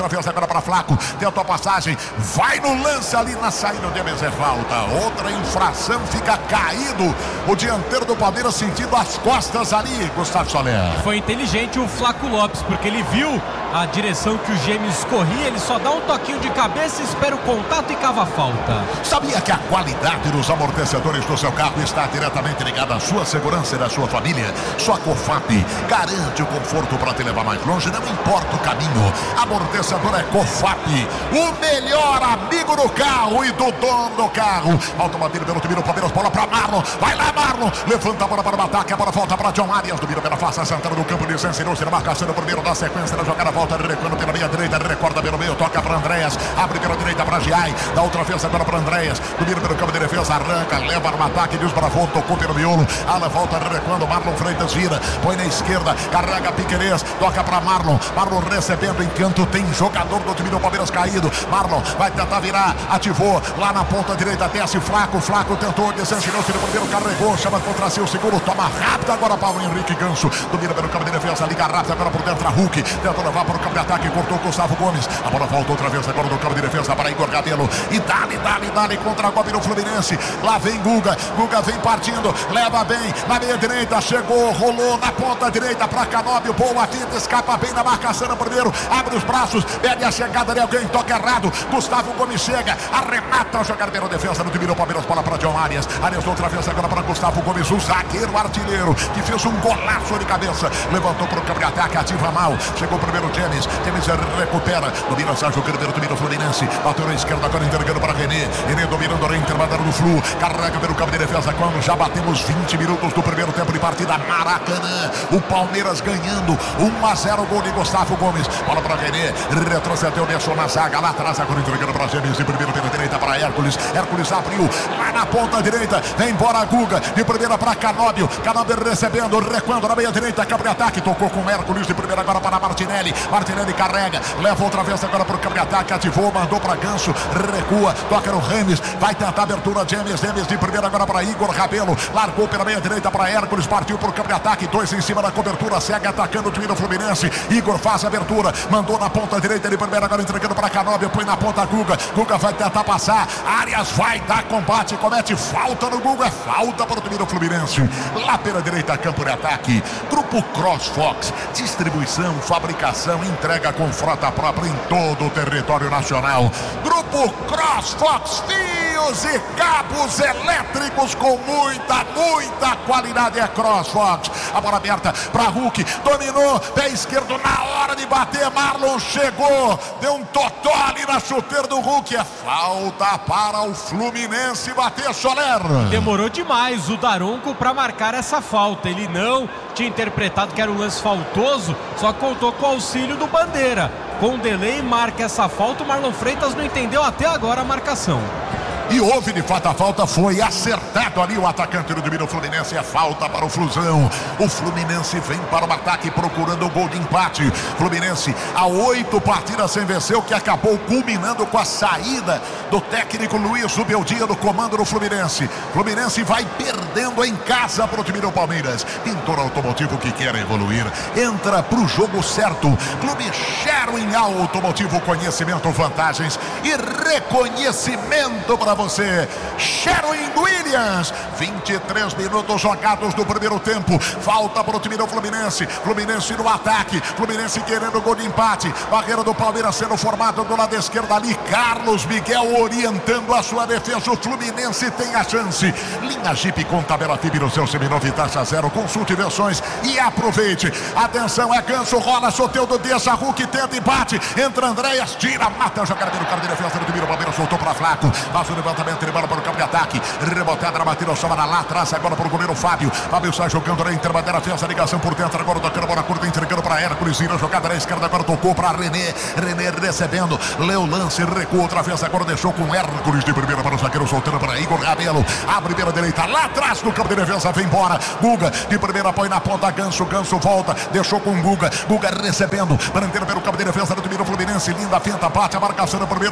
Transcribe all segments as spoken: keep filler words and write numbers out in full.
Vez agora para Flaco, tentou a passagem, vai no lance ali na saída de Demes, é falta, outra infração, fica caído o dianteiro do Palmeiras sentindo as costas ali, Gustavo Soler. Foi inteligente o Flaco Lopes, porque ele viu a direção que o Gêmeos corria, ele só dá um toquinho de cabeça, espera o contato e cava a falta. Sabia que a qualidade dos amortecedores do seu carro está diretamente ligada à sua segurança e da sua família? Sua Cofap garante o conforto para te levar mais longe, não importa o caminho. Amortecedor é Cofap, o melhor amigo do carro e do dono do carro. Automobil pelo time do Palmeiras, bola para Marlon, vai lá Marlon, levanta a bola para o ataque, a bola volta para John Arias, domina pela face, Santana do campo, licença, não se marcação no primeiro da sequência da jogada, volta recuando pela meia direita, recorda pelo meio, toca para Andréas, abre pela direita para Giai, dá outra vez agora para Andréas, domina pelo campo de defesa, arranca, leva no ataque, desbravou, tocou pelo miolo, ala volta recuando, Marlon Freitas vira, põe na esquerda, carrega Piquerez, toca para Marlon, Marlon recebendo encanto, tem jogador do time do Palmeiras caído, Marlon vai tentar virar, ativou, lá na ponta direita, desce Flaco, Flaco tentou, descensinou, se no primeiro carregou, chama contra si o segundo, toma rápido agora Paulo Henrique Ganso, domina pelo campo de defesa, liga rápido agora por dentro a Hulk, tenta levar para o campo de ataque, cortou Gustavo Gomes, a bola volta outra vez agora no campo de defesa para Igor Rabelo, e dali, dali, dali contra a Copa do Fluminense, lá vem Guga, Guga vem partindo, leva bem, na meia direita, chegou, rolou na ponta direita para Canóbio, boa finta, escapa bem na marcação no primeiro, abre os braços, pede a chegada de alguém, toca errado, Gustavo Gomes chega, arremata a jogada pela defesa do time do Palmeiras, bola para John Arias, Arias outra vez agora para Gustavo Gomes, o zagueiro artilheiro, que fez um golaço de cabeça, levantou para o campo de ataque, ativa mal, chegou o primeiro James, James recupera, domina Sérgio Carneiro, domina o Fluminense, bateu na esquerda agora entregando para René, René dominando o Reinter, mandando no Flu, carrega pelo campo de defesa, quando já batemos vinte minutos do primeiro tempo de partida, Maracanã, o Palmeiras ganhando, um a zero, gol de Gustavo Gomes, bola para René, retrocedeu, deixou na zaga, lá atrás agora entregando para James, de primeiro pela direita para Hércules, Hércules abriu, lá na ponta direita, vem embora Guga, de primeira para Canóbio, Canóbio recebendo, recuando na meia direita, campo de ataque, tocou com Hércules, de primeira agora para Martinelli, Martinelli carrega, leva outra vez agora para o campo de ataque, ativou, mandou para Ganso, recua, toca no Rames, vai tentar a abertura, James, James de primeira agora para Igor Rabelo, largou pela meia direita para Hércules, partiu para o campo de ataque, dois em cima da cobertura, segue atacando o time do Fluminense, Igor faz a abertura, mandou na ponta direita, de primeira agora entregando para Canóbio, põe na ponta Guga, Guga vai tentar passar, Arias vai dar combate, comete falta no Guga, falta para o time do Fluminense, lá pela direita, campo de ataque, Grupo CrossFox, distribuição, fabricação, entrega com frota própria em todo o território nacional, Grupo CrossFox, fios e cabos elétricos com muita, muita qualidade, é CrossFox, a bola aberta para Hulk, dominou, pé esquerdo na hora de bater, Marlon chegou, deu um totó ali na chuteira do Hulk, é falta para o Fluminense bater, Soler. Demorou demais o Daronco para marcar essa falta, ele não tinha interpretado que era um lance faltoso, só contou com o auxílio do Bandeira, com delay marca essa falta, o Marlon Freitas não entendeu até agora a marcação. E houve de fato a falta, foi acertado ali o atacante do time do Fluminense, é falta para o Flusão. O Fluminense vem para o ataque procurando o gol de empate. Fluminense há oito partidas sem vencer, o que acabou culminando com a saída do técnico Luiz Ubeldia do comando do Fluminense. Fluminense vai perdendo em casa para o time do Palmeiras. Pintor automotivo que quer evoluir, entra para o jogo certo. Clube Sherwin Automotivo, conhecimento, vantagens e reconhecimento para você. Sherwin Williams, vinte e três minutos jogados do primeiro tempo, falta para o time do Fluminense, Fluminense no ataque, Fluminense querendo o gol de empate, barreira do Palmeiras sendo formado do lado esquerdo ali, Carlos Miguel orientando a sua defesa, o Fluminense tem a chance. Linha Jeep com tabela F I B no seu seminovo e taxa zero, consulte versões e aproveite. Atenção, é Ganso, rola, Soteldo, deixa, Hulk tenta empate, entra Andréas, tira, mata a jogada pelo cara de defesa do time do Palmeiras, soltou para Flaco, faz o levantamento, ele bola para o campo de ataque, rebotada na batida, sobra lá atrás, agora para o goleiro Fábio, Fábio sai jogando na interbandeira, fez a ligação por dentro, agora tocando a bola curta, entregando para Hércules, vira a jogada na esquerda, agora tocou para René, René recebendo, leu o lance, recuou outra vez, agora deixou com Hércules de primeira para o zagueiro, soltando para Igor Rabelo, abre pela direita, lá atrás no campo de defesa, vem embora, Guga, de primeira põe na ponta, Ganso, Ganso volta, deixou com Guga, Guga recebendo, mantendo pelo campo de defesa do time do Fluminense, linda finta, bate a marcação no primeiro,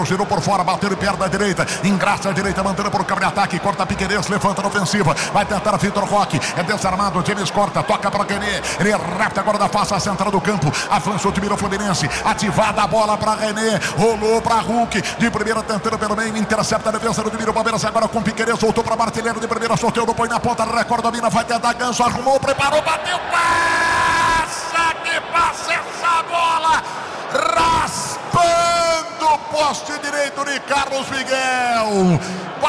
girou por fora, bateu de perna da direita, engraça a direita, mantendo por câmera de ataque, corta Piquerez, levanta na ofensiva, vai tentar Vitor Roque, é desarmado, James corta, toca para René, ele rapta agora da face à central do campo, avança o time do Fluminense, ativada a bola para René, rolou para Hulk, de primeira tentando pelo meio, intercepta a defesa do time do Palmeiras, agora com Piquerez, voltou para Martinelli, de primeira sorteio, não põe na ponta, recorda, domina, vai tentar Ganso, arrumou, preparou, bateu, passa, que passa essa bola, raspando o poste direito de Carlos Miguel,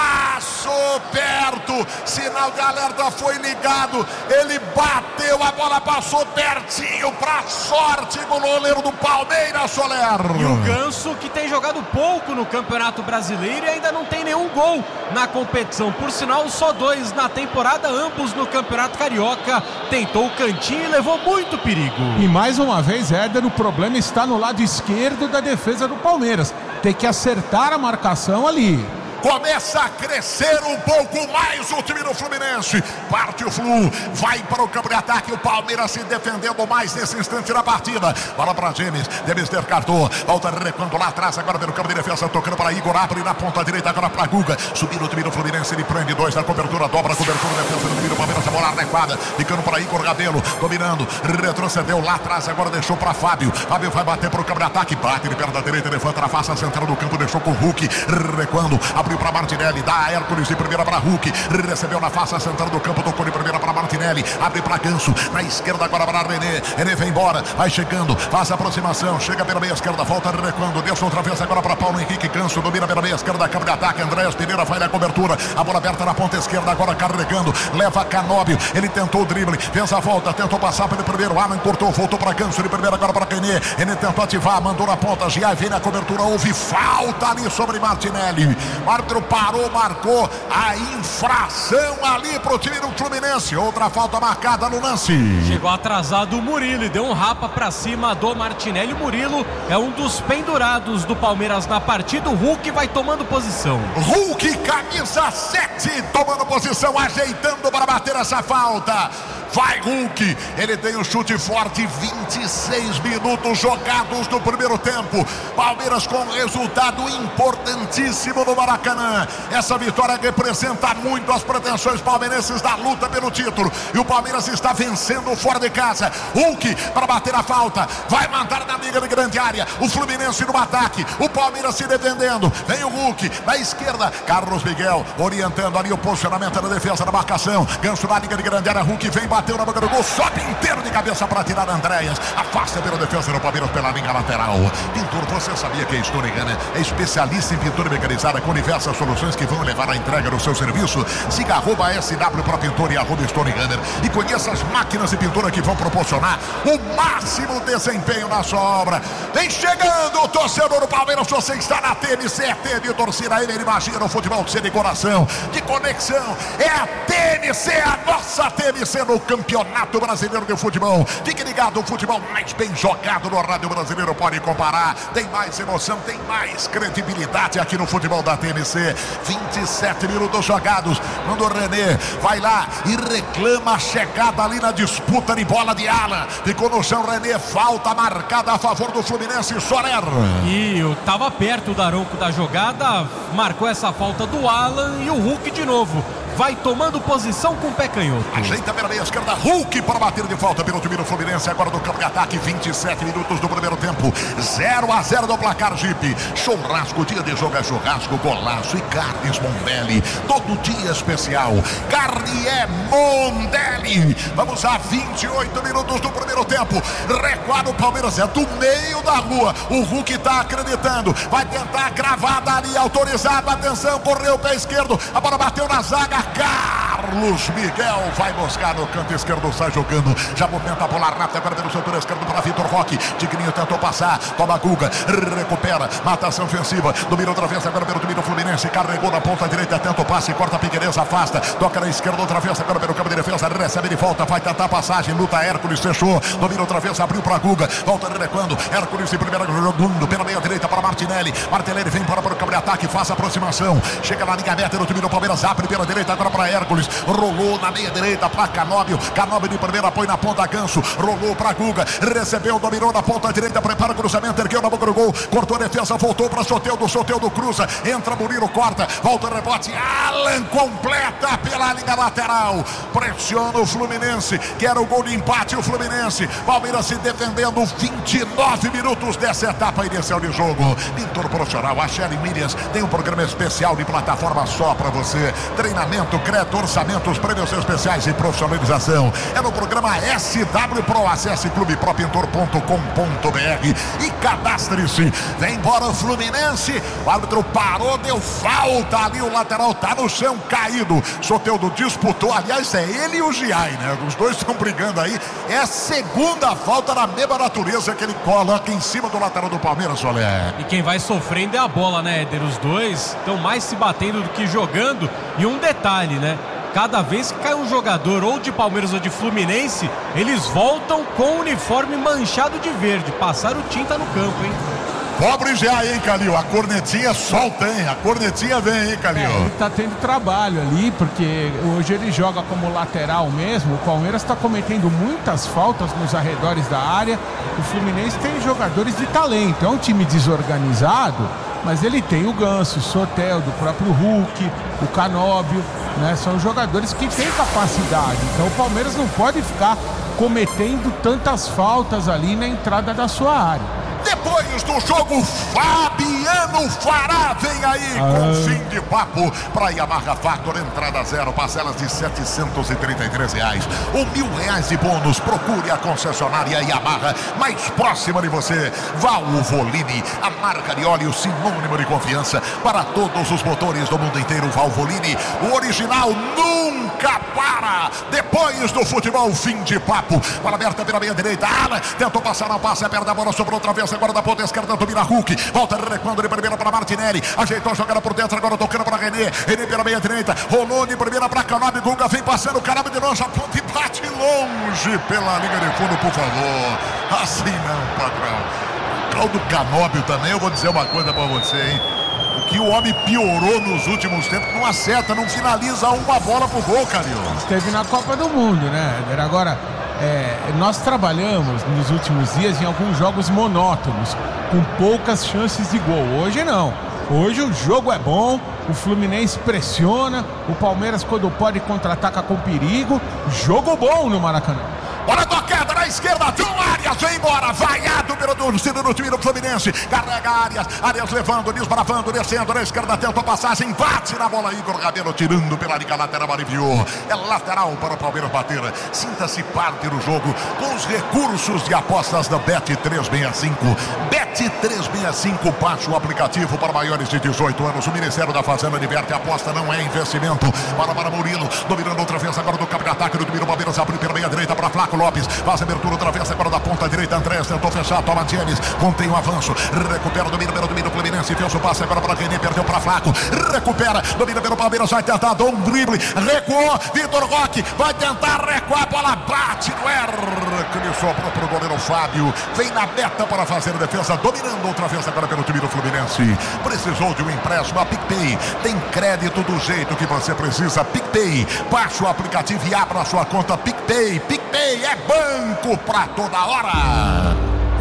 passou perto, sinal de alerta foi ligado, ele bateu, a bola passou pertinho, pra sorte do goleiro do Palmeiras, Soler. E o Ganso, que tem jogado pouco no Campeonato Brasileiro e ainda não tem nenhum gol na competição, por sinal só dois na temporada, ambos no Campeonato Carioca, tentou o cantinho e levou muito perigo. E mais uma vez, Éder, o problema está no lado esquerdo da defesa do Palmeiras, tem que acertar a marcação ali. Começa a crescer um pouco mais o time do Fluminense. Parte o Flu, vai para o campo de ataque. O Palmeiras se defendendo mais nesse instante da partida. Bola para James, James descartou. Volta recuando lá atrás, agora pelo campo de defesa, tocando para Igor, abre na ponta direita, agora para Guga. Subindo o time do Fluminense, ele prende dois na cobertura, dobra a cobertura, defesa do time do Palmeiras, a bola arrequada, ficando para Igor Rabelo, dominando, retrocedeu lá atrás, agora deixou para Fábio. Fábio vai bater para o campo de ataque, bate de perna da direita, levanta na face central do campo, deixou com o Hulk, recuando, abriu para Martinelli, dá a Hércules de primeira para Hulk, recebeu na face central do campo, tocou de primeira para Martinelli, abre para Ganso, na esquerda agora para René, René vem embora, vai chegando, faz a aproximação, chega pela meia esquerda, volta recuando, deixa outra vez agora para Paulo Henrique, Ganso, domina pela meia esquerda, campo de ataque, Andréas Pereira vai na cobertura, a bola aberta na ponta esquerda, agora carregando, leva Canóbio, ele tentou o drible, fez a volta, tentou passar pelo primeiro, Alan cortou, voltou para Ganso, de primeira agora para René, René tentou ativar, mandou na ponta, Gia vem na cobertura, houve falta ali sobre Martinelli, o árbitro parou, marcou a infração ali pro time do Fluminense, outra falta marcada no lance. Chegou atrasado o Murilo e deu um rapa pra cima do Martinelli. Murilo é um dos pendurados do Palmeiras na partida, o Hulk vai tomando posição. Hulk, camisa sete, tomando posição, ajeitando para bater essa falta. Vai Hulk, ele tem um chute forte, vinte e seis minutos jogados no primeiro tempo. Palmeiras com resultado importantíssimo no Maracanã. Essa vitória representa muito as pretensões palmeirenses da luta pelo título. E o Palmeiras está vencendo fora de casa. Hulk para bater a falta, vai mandar na liga de grande área. O Fluminense no ataque, o Palmeiras se defendendo. Vem o Hulk na esquerda, Carlos Miguel orientando ali o posicionamento da defesa da marcação. Ganso na liga de grande área, Hulk vem bateu na boca do gol, sobe inteiro de cabeça para tirar Andréas, afasta pela defesa do Palmeiras pela linha lateral. Pintor, você sabia que a Stone Gunner é especialista em pintura mecanizada com diversas soluções que vão levar a entrega do seu serviço? Siga arroba S W para pintor e arroba Stone Gunner e conheça as máquinas de pintura que vão proporcionar o máximo desempenho na sua obra. Vem chegando o torcedor do Palmeiras, você está na T M C, é T V Torcida M, imagina o futebol de ser de coração, de conexão, é a T M C, a nossa T M C no Campeonato Brasileiro de Futebol. Fique ligado, o futebol mais bem jogado no rádio brasileiro pode comparar. Tem mais emoção, tem mais credibilidade aqui no futebol da T M C. vinte e sete minutos jogados. Quando o René vai lá e reclama a chegada ali na disputa de bola de Alan. Ficou no chão, René, falta marcada a favor do Fluminense, Soler. E eu tava perto o Daronco da jogada, marcou essa falta do Alan e o Hulk de novo. Vai tomando posição com o pé canhoto. Ajeita pela meia esquerda, Hulk para bater de falta pelo time do Fluminense. Agora no campo de ataque, vinte e sete minutos do primeiro tempo. zero a zero no placar, Jeep. Churrasco, dia de jogo é churrasco, golaço e carnes Mondelli. Todo dia especial. Carne é Mondelli. Vamos a vinte e oito minutos do primeiro tempo. Recuado o Palmeiras é do meio da rua. O Hulk está acreditando. Vai tentar a cravada ali, autorizado. Atenção, correu o pé esquerdo. A bola bateu na zaga. Carlos Miguel vai buscar no canto esquerdo, sai jogando, já movimenta a bola rápida agora pelo setor esquerdo para Vitor Roque. Tigrinho tentou passar, toma Guga, recupera, matação ofensiva, domina outra vez agora pelo time do Fluminense, carregou na ponta direita, tenta o passe, corta Piquerez, afasta, toca na esquerda outra vez agora pelo campo de defesa, recebe de volta, vai tentar a passagem, luta Hércules, fechou, domina outra vez, abriu para Guga, volta recuando, Hércules de primeira jogando pela meia direita para Martinelli, Martinelli vem para, para o campo de ataque, faz a aproximação, chega na linha meta do time do Palmeiras, abre pela direita agora para Hércules, rolou na meia direita para Canóbio, Canóbio de primeira, põe na ponta Ganso, rolou para Guga, recebeu, dominou na ponta direita, prepara o cruzamento, ergueu na boca do gol, cortou a defesa, voltou para Soteldo, Soteldo cruza, entra Murilo, corta, volta o rebote, Alan completa pela linha lateral, pressiona o Fluminense, quer o gol de empate, o Fluminense, Palmeiras se defendendo, vinte e nove minutos dessa etapa inicial de jogo. Pintor profissional, a Shelly Williams tem um programa especial de plataforma só para você, treinamento, crédito, orçamentos, prêmios especiais e profissionalização, é no programa S W Pro. Acesse clube pro pintor ponto com ponto b r e cadastre-se. Vem embora o Fluminense, o árbitro parou, deu falta ali, o lateral tá no chão caído, Soteldo disputou, aliás é ele e o Giai, né, os dois estão brigando aí, é a segunda falta da mesma natureza que ele coloca em cima do lateral do Palmeiras, Solé. E quem vai sofrendo é a bola, né, Éder? Os dois estão mais se batendo do que jogando. E um detalhe, né? Cada vez que cai um jogador ou de Palmeiras ou de Fluminense, eles voltam com o uniforme manchado de verde. Passaram tinta no campo, hein? Pobre já, hein, Calil? A cornetinha solta, hein? A cornetinha vem, hein, Calil? É, ele tá tendo trabalho ali, porque hoje ele joga como lateral mesmo. O Palmeiras tá cometendo muitas faltas nos arredores da área. O Fluminense tem jogadores de talento. É um time desorganizado, mas ele tem o Ganso, o Soteldo, o próprio Hulk, o Canóbio, né? São jogadores que têm capacidade. Então o Palmeiras não pode ficar cometendo tantas faltas ali na entrada da sua área. Depois do jogo, Fabiano Fará vem aí ah. com fim de papo para Yamaha Factor, entrada zero, parcelas de setecentos e trinta e três reais, ou mil reais de bônus. Procure a concessionária Yamaha mais próxima de você. Valvoline, a marca de óleo sinônimo de confiança para todos os motores do mundo inteiro. Valvoline, o original nunca para. Depois do futebol, fim de papo. Bola aberta pela meia direita, Alan tentou passar, não passa, perda a bola, sobrou outra vez. Agora da ponta esquerda, domina Hulk, volta recuando de primeira para Martinelli, ajeitou a jogada por dentro, agora tocando para René, René pela meia direita, rolou de primeira para Canóbio, Guga vem passando, o Canóbio de longe, a ponta e bate longe pela linha de fundo, por favor. Assim não, patrão. O tal do Canóbio também, eu vou dizer uma coisa para você, hein? O que o homem piorou nos últimos tempos, não acerta, não finaliza uma bola pro gol, Calil. Esteve na Copa do Mundo, né? Agora, é, nós trabalhamos nos últimos dias em alguns jogos monótonos, com poucas chances de gol. Hoje não. Hoje o jogo é bom, o Fluminense pressiona, o Palmeiras quando pode contra-ataca com perigo. Jogo bom no Maracanã. Bola tocada na esquerda, John Arias vem embora, vaiado pelo torcedor do time do Fluminense, carrega Arias, Arias levando, desbravando, descendo na esquerda, tenta a passagem, bate na bola, Igor Rabelo tirando pela liga lateral, aliviou, é lateral para o Palmeiras bater. Sinta-se parte do jogo com os recursos de apostas da Bet trezentos e sessenta e cinco. Bet trezentos e sessenta e cinco, baixe o aplicativo para maiores de dezoito anos. O Ministério da Fazenda diverte, a aposta não é investimento. Para para Murilo, dominando outra vez agora do campo de ataque do time do Palmeiras, abre pela meia direita para Flaco Lopes, faz a abertura outra vez agora da ponta direita, Andrés tentou fechar, toma James, contém o avanço, recupera o domínio pelo domínio Fluminense, fez o passe agora para René, perdeu para Flaco, recupera, domina pelo Palmeiras, vai tentar, dá um drible, recuou, Vitor Roque, vai tentar recuar, a bola bate no Hércules, sobrou para o goleiro Fábio, vem na meta para fazer a defesa, dominando outra vez agora pelo time do Fluminense. Precisou de um empréstimo, a PicPay tem crédito do jeito que você precisa. PicPay, baixe o aplicativo e abra a sua conta PicPay. PicPay é banco pra toda hora.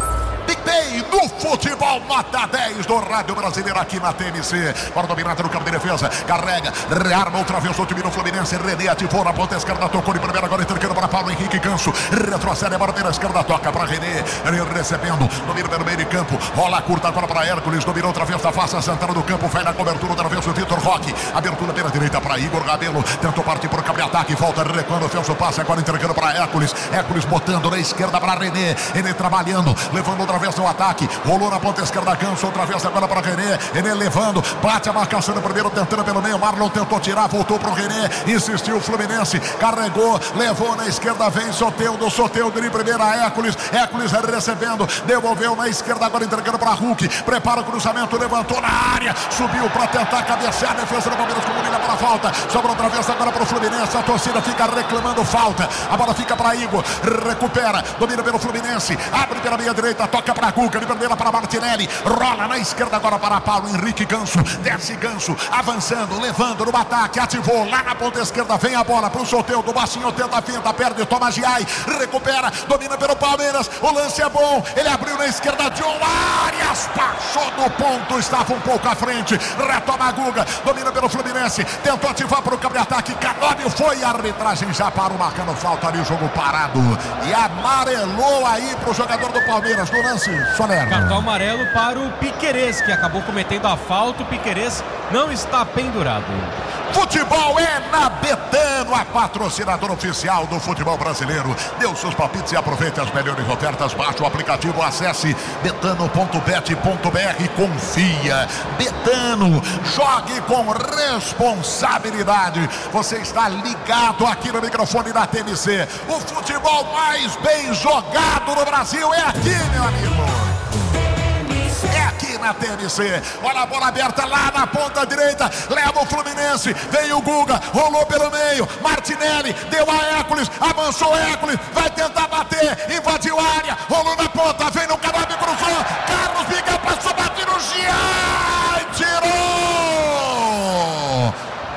PicPay no futebol, nota dez do Rádio Brasileiro aqui na T M C. Para dominar no campo de defesa, carrega, rearma outra vez o time do Fluminense. René ativou na ponta esquerda, tocou de primeira, agora entregando para Paulo Henrique Ganso. Retrocede a bola pela esquerda, toca para René. René recebendo, domina pelo meio de campo, rola curta agora para Hércules, dominou outra vez da face central do campo, vai na cobertura outra vez o Vitor Roque. Abertura pela direita para Igor Rabelo, tentou partir para o campo de ataque, volta recuando, fez o passe, agora entregando para Hércules. Hércules botando na esquerda para René. René trabalhando, levando outra vez o ataque, rolou na ponta esquerda, Ganso, outra vez agora para René, René levando, bate a marcação no primeiro, tentando pelo meio, Marlon tentou tirar, voltou para o René, insistiu o Fluminense, carregou, levou na esquerda, vem Soteldo, Soteldo de primeira, Hércules, Hércules recebendo, devolveu na esquerda, agora entregando para Hulk, prepara o cruzamento, levantou na área, subiu para tentar cabecear, defesa do Palmeiras com Murilo para a falta, sobra outra vez agora para o Fluminense, a torcida fica reclamando falta, a bola fica para Igor, recupera, domina pelo Fluminense, abre pela meia direita, toca para para Guga, ele bandeira para Martinelli, rola na esquerda agora para Paulo Henrique Ganso, desce Ganso, avançando, levando no ataque, ativou lá na ponta esquerda, vem a bola para o Soteldo, baixinho, tenta a finta, perde, toma Giai, recupera, domina pelo Palmeiras, o lance é bom, ele abriu na esquerda, John Arias, passou do ponto, estava um pouco à frente, retoma Guga, domina pelo Fluminense, tentou ativar para o campo de ataque, Canóbio foi, a arbitragem já parou, marcando falta ali, o jogo parado, e amarelou aí para o jogador do Palmeiras, no lance, Soler. Cartão amarelo para o Piquerez, que acabou cometendo a falta, o Piquerez não está pendurado. Futebol é na Betano, a patrocinadora oficial do futebol brasileiro. Dê os seus palpites e aproveite as melhores ofertas. Baixe o aplicativo, acesse betano ponto bet ponto br. Confia. Betano, jogue com responsabilidade. Você está ligado aqui no microfone da T M C. O futebol mais bem jogado no Brasil é aqui, meu amigo. É aqui na T M C, olha a bola aberta lá na ponta direita, leva o Fluminense, veio o Guga, rolou pelo meio, Martinelli, deu a Hércules, avançou Hércules, vai tentar bater, invadiu a área, rolou na ponta, vem no Canóbio, cruzou, Carlos Miguel passou, bate no Giai, tirou!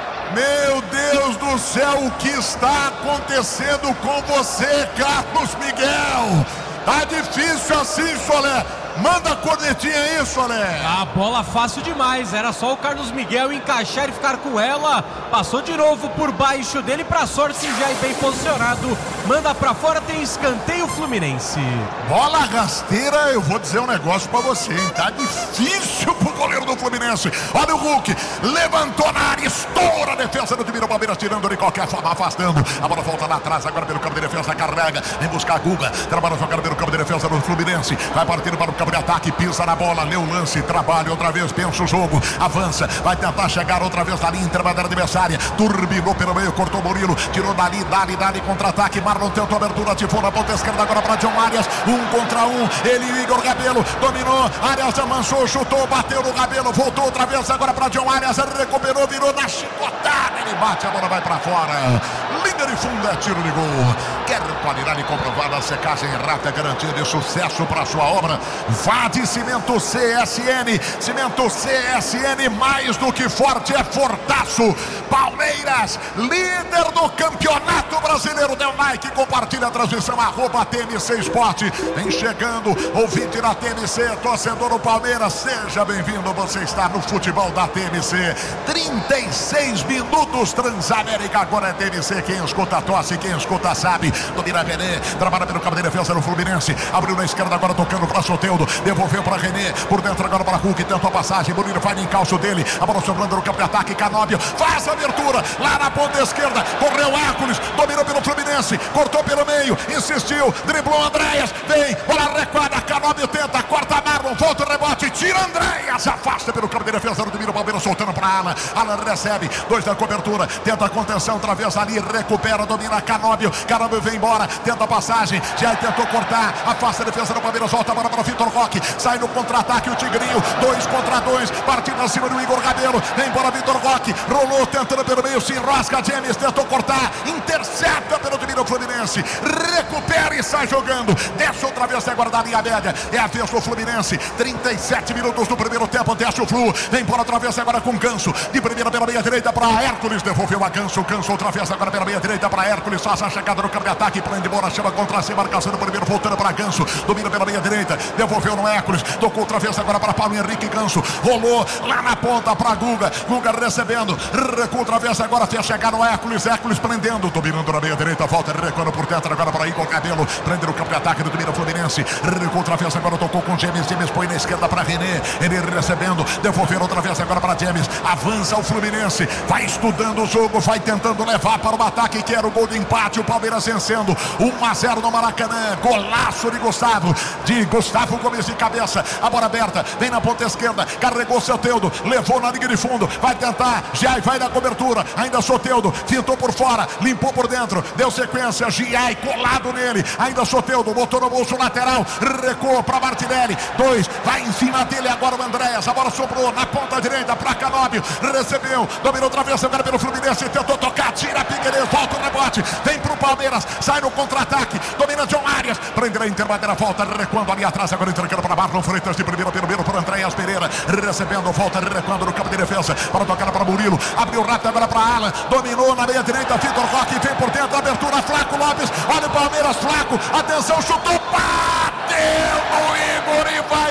Meu Deus do céu, o que está acontecendo com você, Carlos Miguel? Tá difícil assim, Solé. Manda a cornetinha aí, Solé. A bola fácil demais, era só o Carlos Miguel encaixar e ficar com ela. Passou de novo por baixo dele, pra sorte, já é bem posicionado. Manda pra fora, tem escanteio Fluminense. Bola rasteira, eu vou dizer um negócio pra você, hein? Tá difícil pro goleiro do Fluminense. Olha o Hulk, levantou na área, estoura a defesa do time do Palmeiras, tirando de qualquer forma, afastando. A bola volta lá atrás, agora pelo campo de defesa, carrega, vem buscar a Guga, trabalha jogando pelo campo de defesa do Fluminense, vai partindo para o campo de ataque, pisa na bola, lê o lance, trabalha outra vez, pensa o jogo, avança, vai tentar chegar outra vez na linha intermediária adversária, turbinou pelo meio, cortou Murilo, tirou dali, dali, dali, contra-ataque, Marlon tentou abertura, ativou na ponta esquerda agora para John Arias, um contra um, ele e Igor Rabelo, dominou, Arias amansou, chutou, bateu no Rabelo, voltou outra vez agora para John Arias, recuperou, virou na chicotada, ele bate, a bola vai para fora, linha de fundo, é tiro de gol, quer qualidade comprovada, secagem rápida, garantia de sucesso para sua obra. Vá de Cimento C S N, Cimento C S N, mais do que forte, é fortaço. Palmeiras, líder do Campeonato Brasileiro, deu like, compartilha a transmissão, arroba T M C Esporte. Vem chegando, ouvinte da T M C, torcedor do Palmeiras, seja bem-vindo, você está no futebol da T M C. trinta e seis minutos, Transamérica, agora é T M C, quem escuta tosse, quem escuta sabe. Domina René, trabalha pelo campo de defesa no Fluminense, abriu na esquerda agora tocando para Soteldo, devolveu para René, por dentro agora para Hulk, tentou a passagem, Bonito vai no encalço dele, a bola sobrando no campo de ataque, Canóbio faz a abertura, lá na ponta esquerda, correu Hércules, dominou pelo Fluminense, cortou pelo meio, insistiu, driblou Andréas, vem, bola recuada, Canóbio tenta, corta Marlon, volta o rebote, tira Andréas, afasta pelo campo de defesa do time do Palmeiras, soltando para Alan, Alan recebe, dois da cobertura, tenta a contenção, travessa ali, recupera, domina Canóbio, Canóbio vem embora, tenta a passagem, já tentou cortar, afasta a defesa do Palmeiras, volta a bola para o Vitor Roque, sai no contra-ataque o Tigrinho, dois contra dois, partindo acima do Igor Rabelo, vem embora Vitor Roque, rolou tentando pelo meio, se enrosca, James tentou cortar, intercepta pelo time do Fluminense, recupera e sai jogando, desce outra vez agora da linha média, é a vez do Fluminense, trinta e sete minutos do primeiro tempo, desce o Flu, vem embora outra vez agora com Ganso, de primeira pela meia direita para Hércules, devolveu a Ganso, Ganso outra vez agora pela meia direita para Hércules, faz a chegada no campo de ataque, prende bola, chama contra a marcação do primeiro, voltando para Ganso, domina pela meia direita, devolveu no Hércules, tocou outra vez agora para Paulo Henrique Ganso, rolou lá na ponta para Guga, Guga recebendo, recua outra vez agora, fez chegar no Hércules, Hércules prendendo, dominando na meia direita, volta, recuando por dentro agora para Igor Rabelo, prende no campo de ataque do time do Fluminense, recua outra vez agora, tocou com James, James põe na esquerda para René, ele recebendo, devolveu outra vez agora para James, avança o Fluminense, vai estudando o jogo, vai tentando levar para o ataque, que era o gol de empate, o Palmeiras vencendo, um a zero no Maracanã, golaço de Gustavo, de Gustavo Gomes de cabeça, a bola aberta, vem na ponta esquerda, carregou Soteldo, levou na linha de fundo, vai tentar, Giai vai na cobertura, ainda Soteldo, fintou por fora, limpou por dentro, deu sequência, Giai colado nele, ainda Soteldo, botou no bolso lateral, recuou para Martinelli, dois, vai em cima dele agora o Andréas, a bola sobrou na ponta direita para Canóbio, recebeu, dominou outra vez agora pelo Fluminense, tentou tocar, tira Piquerez, volta o rebote, vem pro Palmeiras, sai no contra-ataque, domina John Arias, Arias, prenderá Inter, bater a falta, recuando ali atrás, agora entregando para Marlon Freitas, de primeira, primeiro para Andréas Pereira, recebendo a falta, recuando no campo de defesa, para tocar para Murilo, abriu rápido agora para Alan, dominou na meia direita, Vitor Roque, vem por dentro, abertura, Flaco Lopes, olha o Palmeiras, Flaco, atenção, chutou, pá!